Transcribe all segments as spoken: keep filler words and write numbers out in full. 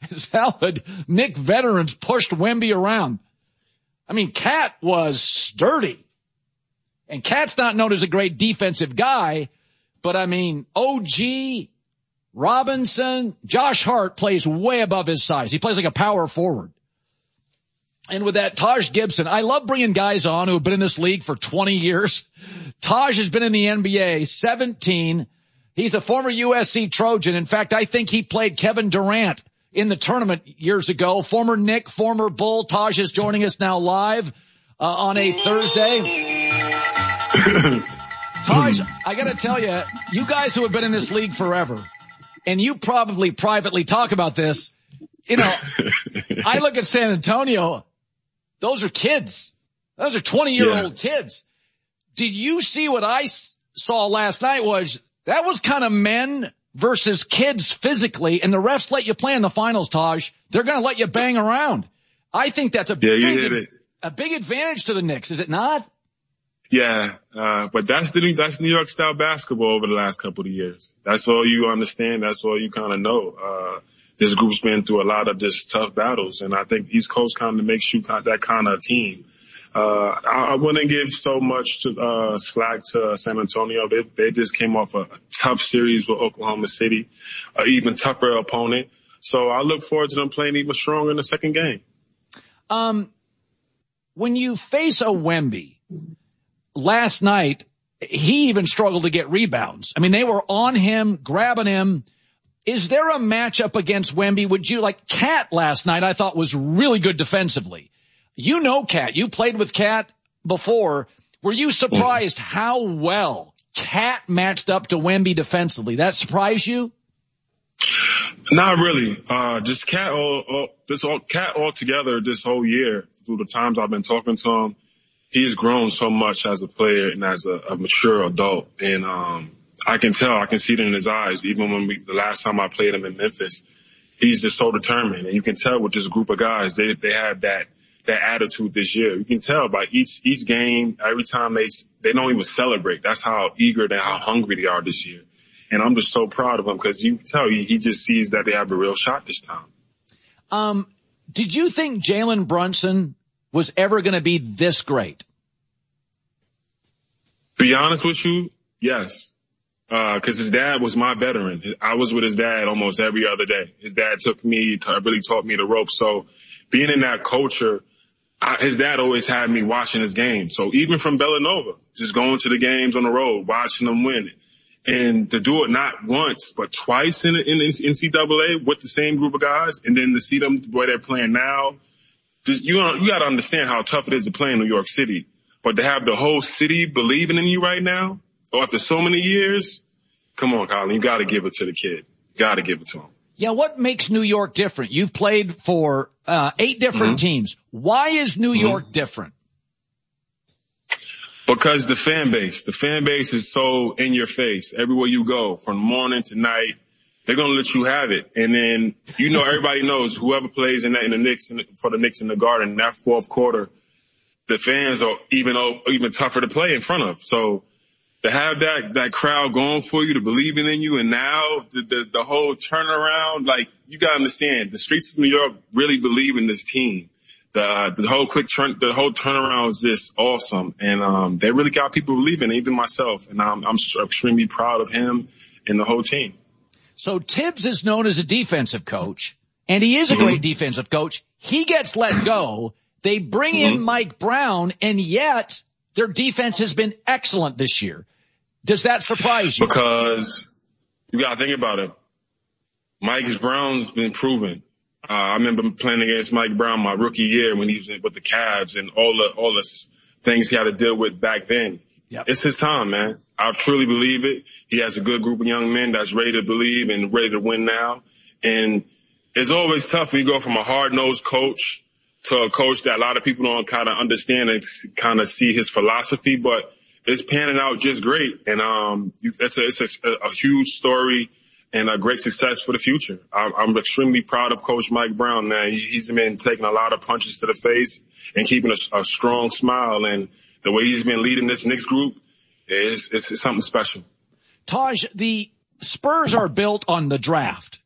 is how the Knick veterans pushed Wemby around. I mean, Cat was sturdy. And Cat's not known as a great defensive guy, but I mean, O G, Robinson, Josh Hart plays way above his size. He plays like a power forward. And with that, Taj Gibson, I love bringing guys on who have been in this league for twenty years. Taj has been in the N B A seventeen. He's a former U S C Trojan. In fact, I think he played Kevin Durant in the tournament years ago. Former Knick, former Bull. Taj is joining us now live uh, on a Thursday. Taj, I got to tell you, you guys who have been in this league forever, and you probably privately talk about this, you know, I look at San Antonio, those are kids. Those are twenty-year-old yeah. kids. Did you see what I saw last night was that was kind of men versus kids physically, and the refs let you play in the finals, Taj. They're going to let you bang around. I think that's a, yeah, you big, hit it. a big advantage to the Knicks, is it not? Yeah, uh, but that's the that's New York style basketball over the last couple of years. That's all you understand. That's all you kind of know. Uh, this group's been through a lot of just tough battles, and I think East Coast kind of makes you that kind of team. Uh, I, I wouldn't give so much to, uh, slack to San Antonio. They, they just came off a, a tough series with Oklahoma City, an even tougher opponent. So I look forward to them playing even stronger in the second game. Um, when you face a Wemby, last night, he even struggled to get rebounds. I mean, they were on him, grabbing him. Is there a matchup against Wemby? Would you like Cat last night? I thought was really good defensively. You know Cat. You played with Cat before. Were you surprised how well Cat matched up to Wemby defensively? That surprised you? Not really. Uh, just Cat all, all this all Cat altogether this whole year through the times I've been talking to him. He's grown so much as a player and as a, a mature adult. And, um, I can tell, I can see it in his eyes. Even when we, the last time I played him in Memphis, he's just so determined. And you can tell with this group of guys, they, they have that, that attitude this year. You can tell by each, each game, every time they, they don't even celebrate. That's how eager and how hungry they are this year. And I'm just so proud of him because you can tell he, he just sees that they have a real shot this time. Um, did you think Jalen Brunson was ever going to be this great? To be honest with you, yes. Uh, cause his dad was my veteran. I was with his dad almost every other day. His dad took me to, really taught me the ropes. So being in that culture, I, his dad always had me watching his games. So even from Villanova, just going to the games on the road, watching them win. And to do it not once, but twice in, in, in N C double A with the same group of guys, and then to see them the way they're playing now, just, you you got to understand how tough it is to play in New York City. But to have the whole city believing in you right now, or after so many years, come on, Colin, you got to give it to the kid. Got to give it to him. Yeah, what makes New York different? You've played for uh eight different mm-hmm. teams. Why is New mm-hmm. York different? Because the fan base, the fan base is so in your face everywhere you go, from morning to night. They're gonna let you have it, and then you know everybody knows whoever plays in that in the Knicks in the, for the Knicks in the Garden, that fourth quarter, the fans are even even tougher to play in front of. So to have that that crowd going for you, to believing in you, and now the the, the whole turnaround, like you gotta understand, the streets of New York really believe in this team. The, uh, the whole quick turn, the whole turnaround is just awesome. And, um, they really got people believing, even myself. And I'm, I'm extremely proud of him and the whole team. So Tibbs is known as a defensive coach, and he is a mm-hmm. great defensive coach. He gets let go. They bring mm-hmm. in Mike Brown, and yet their defense has been excellent this year. Does that surprise you? Because you got to think about it. Mike Brown's been proven. Uh, I remember playing against Mike Brown my rookie year when he was with the Cavs and all the, all the things he had to deal with back then. Yep. It's his time, man. I truly believe it. He has a good group of young men that's ready to believe and ready to win now. And it's always tough when you go from a hard-nosed coach to a coach that a lot of people don't kind of understand and kind of see his philosophy, but it's panning out just great. And, um, it's a, it's a, a huge story and a great success for the future. I'm, I'm extremely proud of Coach Mike Brown, man. He's been taking a lot of punches to the face and keeping a, a strong smile. And the way he's been leading this Knicks group is, is something special. Taj, the Spurs are built on the draft.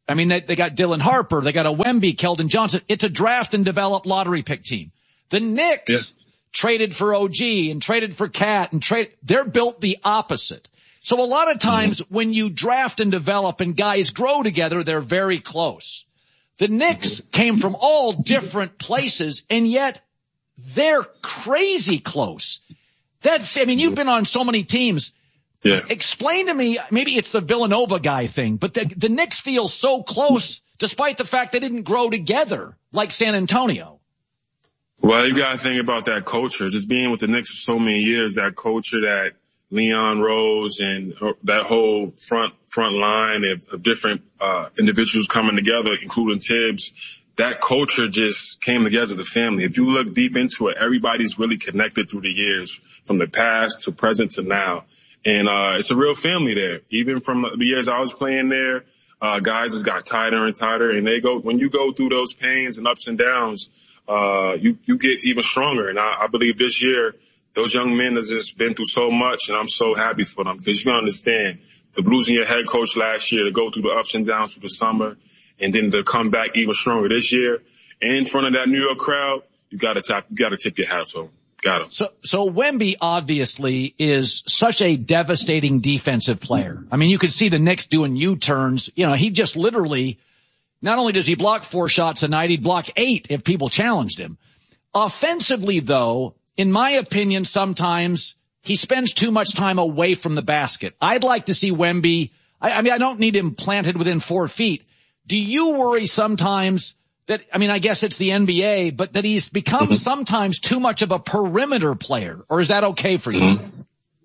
I mean, they, they got Dylan Harper. They got a Wemby, Keldon Johnson. It's a draft and develop lottery pick team. The Knicks yeah. traded for O G and traded for Cat and trade. They're built the opposite. So a lot of times mm-hmm. when you draft and develop and guys grow together, they're very close. The Knicks came from all different places, and yet they're crazy close. That, I mean, you've been on so many teams. Yeah. Explain to me, maybe it's the Villanova guy thing, but the, the Knicks feel so close despite the fact they didn't grow together like San Antonio. Well, you got to think about that culture. Just being with the Knicks for so many years, that culture that Leon Rose and that whole front front line of, of different uh individuals coming together, including Tibbs, that culture just came together as a family. If you look deep into it, everybody's really connected through the years, from the past to present to now. And uh it's a real family there. Even from the years I was playing there, uh guys just got tighter and tighter. And they go, when you go through those pains and ups and downs, uh you you get even stronger. And I, I believe this year, those young men have just been through so much, and I'm so happy for them, because you understand the losing your head coach last year, to go through the ups and downs through the summer, and then to come back even stronger this year in front of that New York crowd. You got to tap, you got to tip your hat to them. Got him. So, so Wemby obviously is such a devastating defensive player. I mean, you could see the Knicks doing U-turns. You know, he just literally, not only does he block four shots a night, he'd block eight if people challenged him. Offensively, though, in my opinion, sometimes he spends too much time away from the basket. I'd like to see Wemby. I, I mean, I don't need him planted within four feet. Do you worry sometimes that, I mean, I guess it's the N B A, but that he's become mm-hmm. sometimes too much of a perimeter player, or is that okay for you? Mm-hmm.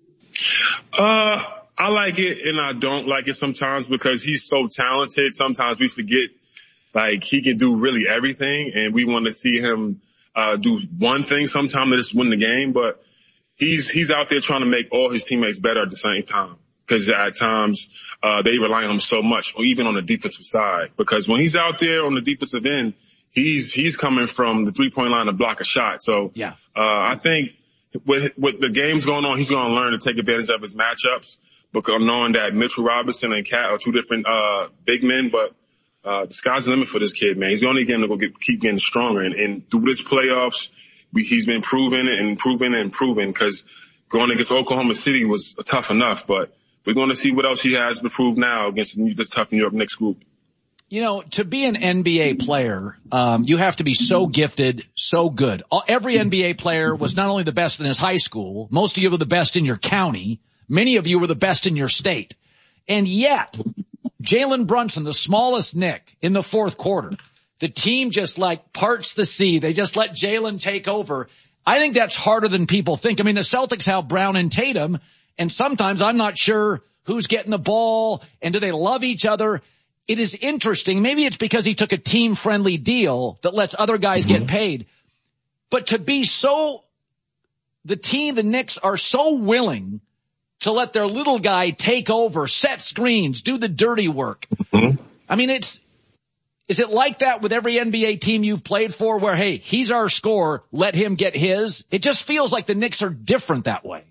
Uh, I like it and I don't like it sometimes, because he's so talented. Sometimes we forget, like, he can do really everything, and we want to see him Uh, do one thing sometime to just win the game, but he's, he's out there trying to make all his teammates better at the same time. Cause at times, uh, they rely on him so much, or even on the defensive side, because when he's out there on the defensive end, he's, he's coming from the three point line to block a shot. So, yeah, uh, I think with, with the games going on, he's going to learn to take advantage of his matchups, because knowing that Mitchell Robinson and Cat are two different, uh, big men, but Uh, the sky's the limit for this kid, man. He's only going to go get, keep getting stronger. And, and through this playoffs, we, he's been proving and improving and improving, because going against Oklahoma City was tough enough. But we're going to see what else he has to prove now against this tough New York Knicks group. You know, to be an N B A player, um, you have to be so gifted, so good. Every N B A player was not only the best in his high school, most of you were the best in your county. Many of you were the best in your state. And yet, Jalen Brunson, the smallest Knick in the fourth quarter, the team just like parts the sea. They just let Jalen take over. I think that's harder than people think. I mean, the Celtics have Brown and Tatum, and sometimes I'm not sure who's getting the ball and do they love each other. It is interesting. Maybe it's because he took a team-friendly deal that lets other guys mm-hmm. get paid. But to be so, the team, the Knicks are so willing to let their little guy take over, set screens, do the dirty work. Mm-hmm. I mean, it's, is it like that with every N B A team you've played for where, hey, he's our scorer, let him get his? It just feels like the Knicks are different that way.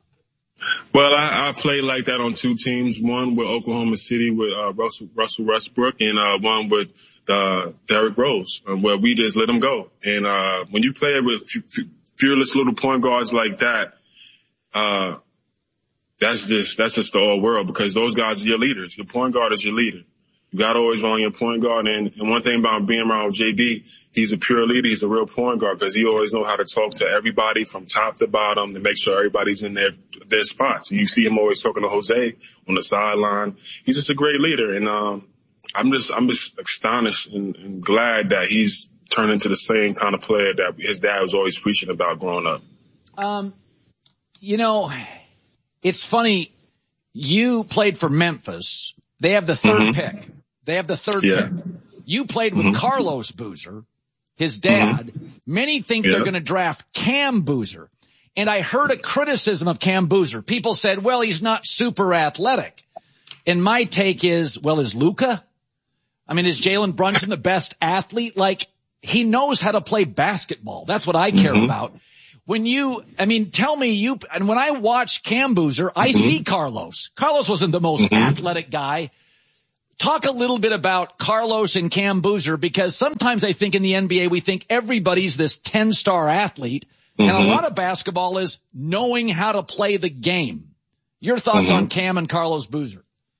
Well, I, I played like that on two teams, one with Oklahoma City with uh, Russell, Russell Westbrook, and uh, one with uh, Derrick Rose, uh, where we just let him go. And uh, when you play with f- fearless little point guards like that, uh, That's just, that's just the whole world, because those guys are your leaders. Your point guard is your leader. You got to always run on your point guard. And, and one thing about being around J B, he's a pure leader. He's a real point guard, because he always know how to talk to everybody from top to bottom to make sure everybody's in their, their spots. You see him always talking to Jose on the sideline. He's just a great leader. And, um, I'm just, I'm just astonished and, and glad that he's turned into the same kind of player that his dad was always preaching about growing up. Um, you know, it's funny, you played for Memphis. They have the third mm-hmm. pick. They have the third yeah. pick. You played with mm-hmm. Carlos Boozer, his dad. Mm-hmm. Many think yeah. they're going to draft Cam Boozer. And I heard a criticism of Cam Boozer. People said, well, he's not super athletic. And my take is, well, is Luka? I mean, is Jalen Brunson the best athlete? Like, he knows how to play basketball. That's what I care mm-hmm. about. When you, I mean, tell me you, and when I watch Cam Boozer, I mm-hmm. see Carlos. Carlos wasn't the most mm-hmm. athletic guy. talk a little bit about Carlos and Cam Boozer, because sometimes I think in the N B A we think everybody's this ten-star athlete, mm-hmm. and a lot of basketball is knowing how to play the game. Your thoughts mm-hmm. on Cam and Carlos Boozer?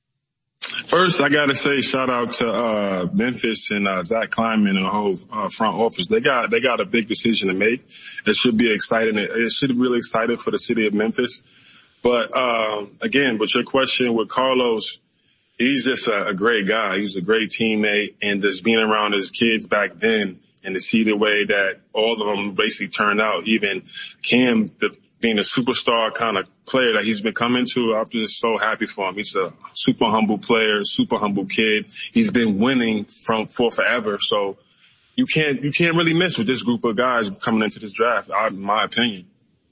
First, I got to say shout out to uh Memphis and uh, Zach Kleiman and the whole uh, front office. They got they got a big decision to make. It should be exciting. It should be really excited for the city of Memphis. But um, again, with your question with Carlos, he's just a, a great guy. He's a great teammate, and just being around his kids back then and to see the way that all of them basically turned out, even Cam, the being a superstar kind of player that he's become into, I'm just so happy for him. He's a super humble player, super humble kid. He's been winning from for forever. So you can't, you can't really miss with this group of guys coming into this draft, in my opinion.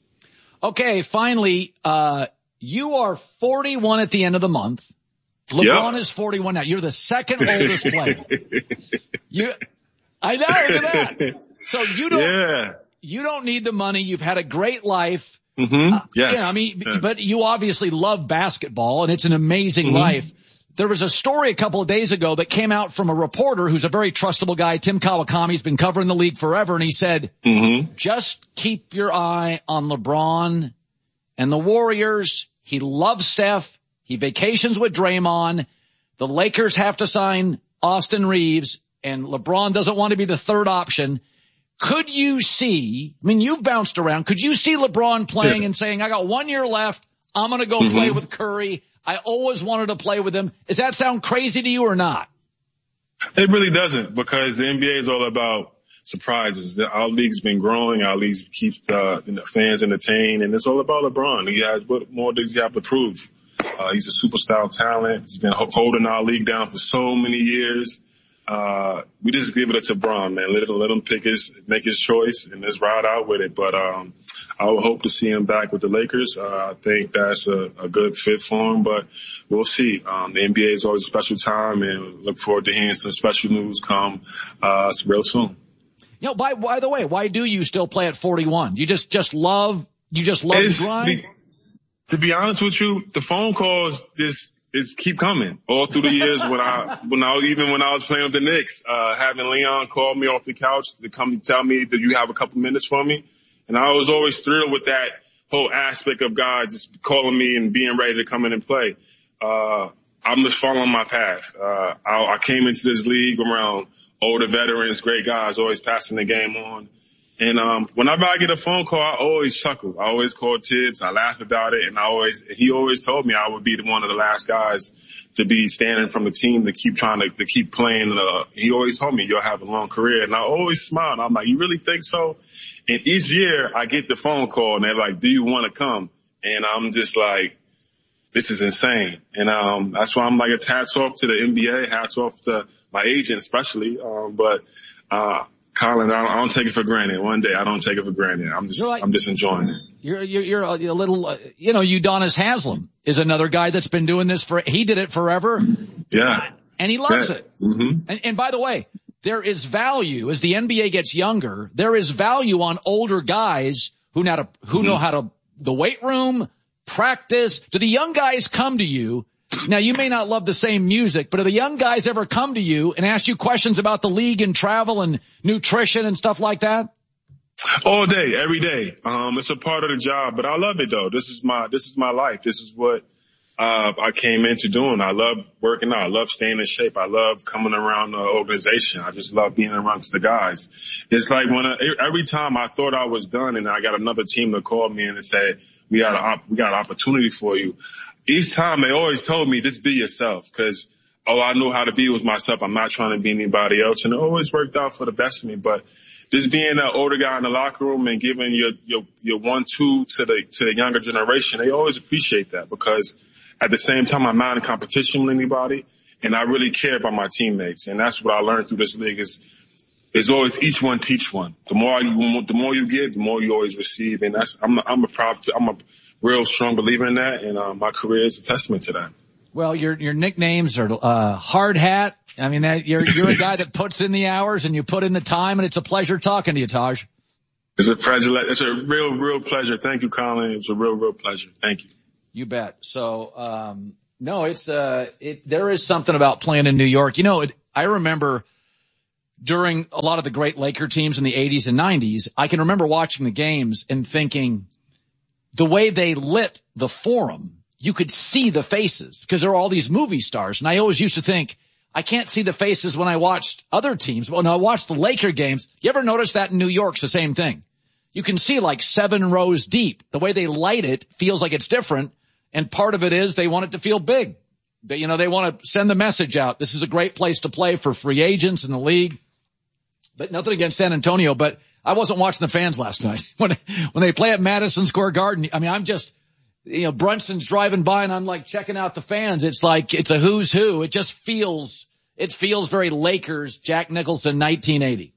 Okay. Finally, uh, you are forty-one at the end of the month. LeBron yep. is forty-one now. You're the second oldest player. You, I know, look at that. So you don't, yeah. you don't need the money. You've had a great life. Mm-hmm. Uh, yes. Yeah, I mean, yes. but you obviously love basketball, and it's an amazing mm-hmm. life. There was a story a couple of days ago that came out from a reporter who's a very trustable guy, Tim Kawakami's been covering the league forever, and he said, mm-hmm. just keep your eye on LeBron and the Warriors. He loves Steph. He vacations with Draymond. The Lakers have to sign Austin Reeves, and LeBron doesn't want to be the third option. Could you see, I mean, you've bounced around. Could you see LeBron playing yeah. and saying, I got one year left. I'm going to go mm-hmm. play with Curry. I always wanted to play with him. Does that sound crazy to you or not? It really doesn't, because the N B A is all about surprises. Our league's been growing. Our league keeps the, the fans entertained, and it's all about LeBron. He has, what more does he have to prove? Uh, he's a superstar talent. He's been holding our league down for so many years. Uh, we just give it to Bron, man. Let, let him pick his, make his choice and just ride out with it. But, um, I would hope to see him back with the Lakers. Uh, I think that's a, a good fit for him, but we'll see. Um, the N B A is always a special time, and look forward to hearing some special news come, uh, real soon. You know, by, by the way, why do you still play at forty-one? You just, just love, you just love it's, the grind? The, to be honest with you, the phone calls just, It's keep coming all through the years when I, when I was, even when I was playing with the Knicks, uh, having Leon call me off the couch to come tell me that you have a couple minutes for me. And I was always thrilled with that whole aspect of guys just calling me and being ready to come in and play. Uh, I'm just following my path. Uh, I, I came into this league around older veterans, great guys, always passing the game on. And, um, whenever I get a phone call, I always chuckle. I always call Tibbs. I laugh about it. And I always, he always told me I would be the one of the last guys to be standing from the team to keep trying to, to keep playing. Uh, he always told me you'll have a long career. And I always smiled. I'm like, you really think so? And each year I get the phone call and they're like, do you want to come? And I'm just like, this is insane. And, um, that's why I'm like, it's hats off to the N B A, hats off to my agent especially. Um, but, uh, Colin, I don't, I don't take it for granted. One day I don't take it for granted. I'm just, like, I'm just enjoying it. You're, you're, you're a, a little, uh, you know, Udonis Haslem is another guy that's been doing this for, he did it forever. Yeah. And he loves yeah. it. Mm-hmm. And, and by the way, there is value as the N B A gets younger. There is value on older guys who know, to, who mm-hmm. know how to, the weight room, practice. Do the young guys come to you? Now, you may not love the same music, but do the young guys ever come to you and ask you questions about the league and travel and nutrition and stuff like that? All day, every day. Um, it's a part of the job, but I love it though. This is my, this is my life. This is what, uh, I came into doing. I love working out. I love staying in shape. I love coming around the organization. I just love being amongst the guys. It's like when, I, every time I thought I was done and I got another team to call me and say, we got a, we got an opportunity for you. Each time they always told me, just be yourself, because all I knew how to be was myself. I'm not trying to be anybody else. And it always worked out for the best of me. But just being an older guy in the locker room and giving your, your, your one, two to the, to the younger generation, they always appreciate that, because at the same time, I'm not in competition with anybody and I really care about my teammates. And that's what I learned through this league is, is always each one teach one. The more you, the more you give, the more you always receive. And that's, I'm, I'm a proud, I'm a real strong believer in that. And, uh, my career is a testament to that. Well, your, your nicknames are, uh, Hard Hat. I mean, that you're, you're a guy that puts in the hours and you put in the time, and it's a pleasure talking to you, Taj. It's a pleasure. It's a real, real pleasure. Thank you, Colin. It's a real, real pleasure. Thank you. You bet. So, um, No, it's, uh, it, there is something about playing in New York. You know, it, I remember during a lot of the great Laker teams in the eighties and nineties, I can remember watching the games and thinking the way they lit the Forum, you could see the faces because there are all these movie stars. And I always used to think, I can't see the faces when I watched other teams. When I watched the Laker games, you ever notice that in New York's the same thing? You can see like seven rows deep. The way they light it feels like it's different. And part of it is they want it to feel big. They, you know, they want to send the message out. This is a great place to play for free agents in the league. But nothing against San Antonio, but I wasn't watching the fans last night. When, when they play at Madison Square Garden, I mean, I'm just, you know, Brunson's driving by and I'm like checking out the fans. It's like, it's a who's who. It just feels, it feels very Lakers, Jack Nicholson, nineteen eighty.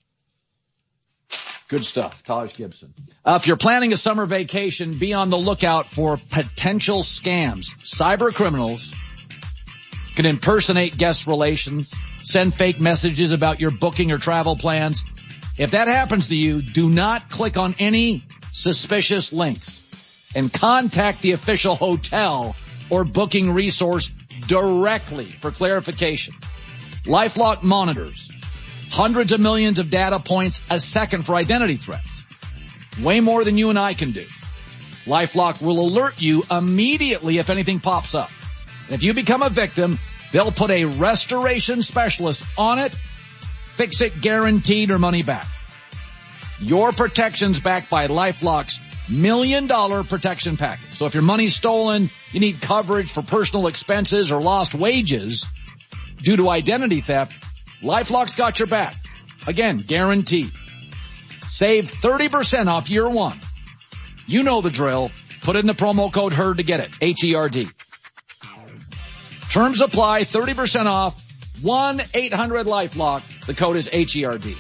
Good stuff. Taj Gibson. Uh, if you're planning a summer vacation, be on the lookout for potential scams. Cyber criminals can impersonate guest relations, send fake messages about your booking or travel plans. If that happens to you, do not click on any suspicious links and contact the official hotel or booking resource directly for clarification. LifeLock monitors hundreds of millions of data points a second for identity threats. Way more than you and I can do. LifeLock will alert you immediately if anything pops up. And if you become a victim, they'll put a restoration specialist on it, fix it guaranteed or money back. Your protection's backed by LifeLock's million dollar protection package. So if your money's stolen, you need coverage for personal expenses or lost wages due to identity theft, LifeLock's got your back. Again, guaranteed. Save thirty percent off year one. You know the drill. Put in the promo code HERD to get it. H E R D. Terms apply. thirty percent off. one eight hundred LifeLock. The code is H E R D.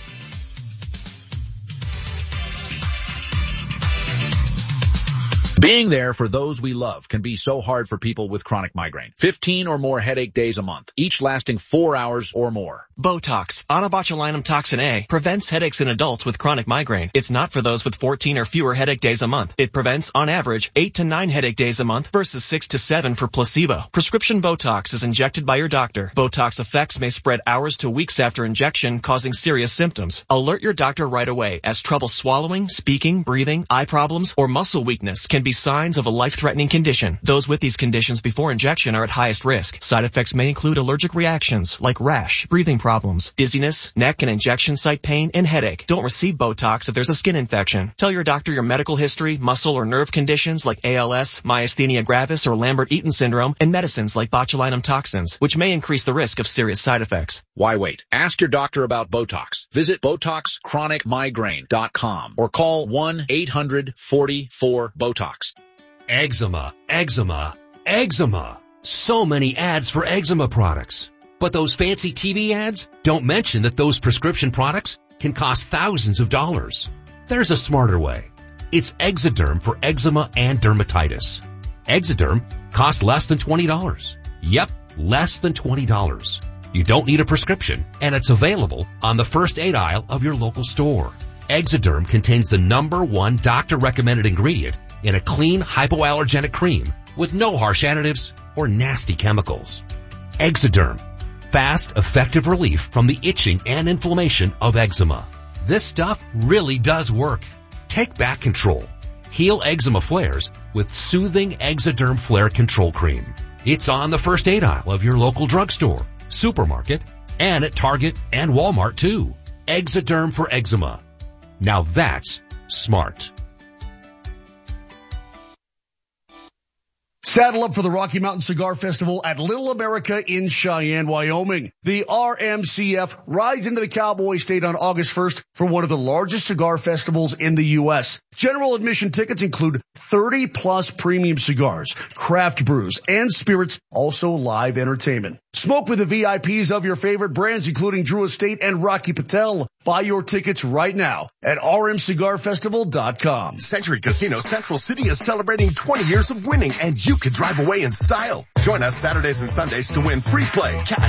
Being there for those we love can be so hard for people with chronic migraine. fifteen or more headache days a month, each lasting four hours or more. Botox, onabotulinum toxin A, prevents headaches in adults with chronic migraine. It's not for those with fourteen or fewer headache days a month. It prevents, on average, eight to nine headache days a month versus six to seven for placebo. Prescription Botox is injected by your doctor. Botox effects may spread hours to weeks after injection, causing serious symptoms. Alert your doctor right away, as trouble swallowing, speaking, breathing, eye problems, or muscle weakness can be signs of a life-threatening condition. Those with these conditions before injection are at highest risk. Side effects may include allergic reactions like rash, breathing problems, dizziness, neck and injection site pain, and headache. Don't receive Botox if there's a skin infection. Tell your doctor your medical history, muscle or nerve conditions like A L S, myasthenia gravis, or Lambert-Eaton syndrome, and medicines like botulinum toxins, which may increase the risk of serious side effects. Why wait? Ask your doctor about Botox. Visit Botox Chronic Migraine dot com or call one eight hundred forty-four BOTOX. Eczema, eczema, eczema. So many ads for eczema products. But those fancy T V ads don't mention that those prescription products can cost thousands of dollars. There's a smarter way. It's Exoderm for eczema and dermatitis. Exoderm costs less than twenty dollars. Yep, less than twenty dollars. You don't need a prescription, and it's available on the first aid aisle of your local store. Exoderm contains the number one doctor-recommended ingredient in a clean, hypoallergenic cream with no harsh additives or nasty chemicals. Exoderm. Fast, effective relief from the itching and inflammation of eczema. This stuff really does work. Take back control. Heal eczema flares with soothing Exoderm Flare Control Cream. It's on the first aid aisle of your local drugstore, supermarket, and at Target and Walmart too. Exoderm for eczema. Now that's smart. Saddle up for the Rocky Mountain Cigar Festival at Little America in Cheyenne, Wyoming. The R M C F rides into the Cowboy State on August first for one of the largest cigar festivals in the U S. General admission tickets include thirty plus premium cigars, craft brews, and spirits, also live entertainment. Smoke with the V I Ps of your favorite brands, including Drew Estate and Rocky Patel. Buy your tickets right now at R M cigar festival dot com. Century Casino Central City is celebrating twenty years of winning, and you could drive away in style. Join us Saturdays and Sundays to win free play, cash,